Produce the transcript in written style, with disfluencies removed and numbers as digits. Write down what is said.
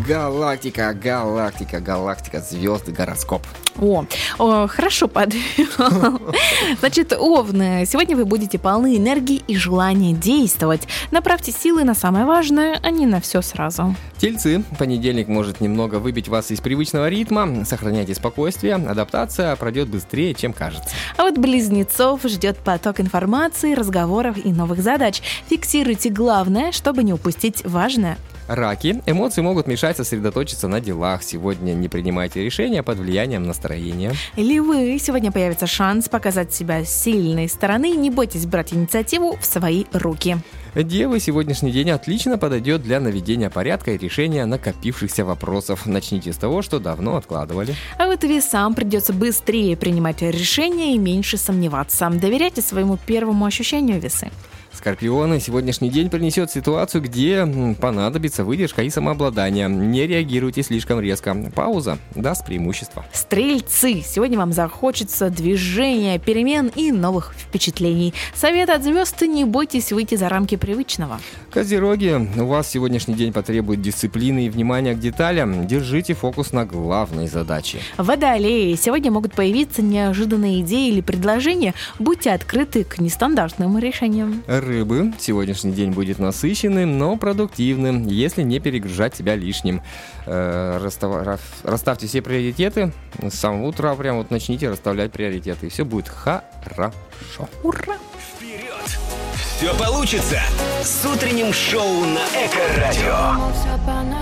Галактика, звезды, гороскоп. Хорошо подвел. Значит, Овны, сегодня вы будете полны энергии и желания действовать. Направьте силы на самое важное, а не на все сразу. Тельцы, понедельник может немного выбить вас из привычного ритма. Сохраняйте спокойствие, адаптация пройдет быстрее, чем кажется. А вот Близнецов ждет поток информации, разговоров и новых задач. Фиксируйте главное, чтобы не упустить важное. Раки, эмоции могут мешать сосредоточиться на делах. Сегодня не принимайте решения под влиянием настроения. Львы, сегодня появится шанс показать себя с сильной стороны. Не бойтесь брать инициативу в свои руки. Девы, сегодняшний день отлично подойдет для наведения порядка и решения накопившихся вопросов. Начните с того, что давно откладывали. А вот Весам придется быстрее принимать решения и меньше сомневаться. Доверяйте своему первому ощущению, Весы. Скорпионы, сегодняшний день принесет ситуацию, где понадобится выдержка и самообладание. Не реагируйте слишком резко. Пауза даст преимущество. Стрельцы, сегодня вам захочется движения, перемен и новых впечатлений. Совет от звезд: не бойтесь выйти за рамки привычного. Козероги, у вас сегодняшний день потребует дисциплины и внимания к деталям. Держите фокус на главной задаче. Водолеи, сегодня могут появиться неожиданные идеи или предложения. Будьте открыты к нестандартным решениям. Рыбы, сегодняшний день будет насыщенным, но продуктивным, если не перегружать себя лишним. Расставьте все приоритеты. С самого утра прям вот начните расставлять приоритеты, и все будет хорошо. Ура! Вперед! Все получится с утренним шоу на Эко-радио.